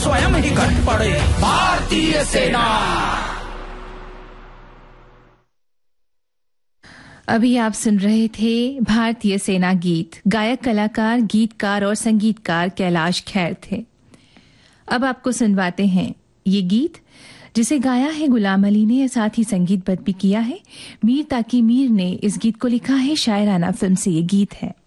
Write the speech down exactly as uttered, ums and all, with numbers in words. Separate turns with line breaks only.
स्वयं ही घट पड़े भारतीय सेना।
अभी आप सुन रहे थे भारतीय सेना गीत। गायक, कलाकार, गीतकार और संगीतकार कैलाश खेर थे। अब आपको सुनवाते हैं ये गीत, जिसे गाया है गुलाम अली ने, साथ ही संगीतबद्ध भी किया है मीर ताकी मीर ने। इस गीत को लिखा है शायराना फिल्म से ये गीत है।